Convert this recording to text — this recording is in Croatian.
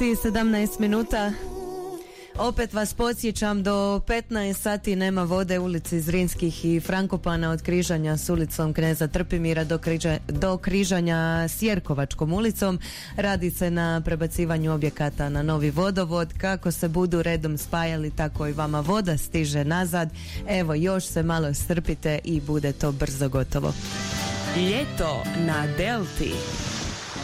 17 minuta. Opet vas podsjećam, do 15 sati nema vode u ulici Zrinskih i Frankopana od križanja s ulicom Kneza Trpimira do križanja s Jerkovačkom ulicom. Radi se na prebacivanju objekata na novi vodovod. Kako se budu redom spajali, tako i vama voda stiže nazad. Evo, još se malo strpite i bude to brzo gotovo. Ljeto na Delti.